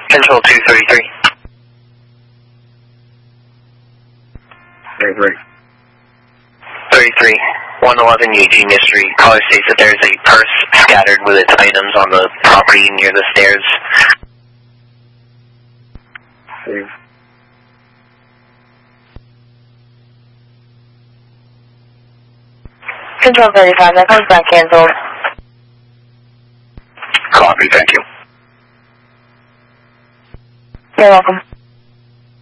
Control 233. 33. 111 Eugenia Street. Caller states that there's a purse scattered with its items on the property near the stairs. Control 35, that comes back canceled. Copy, thank you. You're welcome.